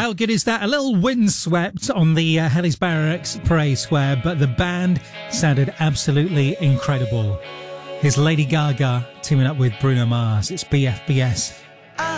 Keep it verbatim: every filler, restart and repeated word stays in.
how good is that? A little windswept on the uh, Hellis Barracks Parade Square, but the band sounded absolutely incredible. Here's Lady Gaga teaming up with Bruno Mars. It's B F B S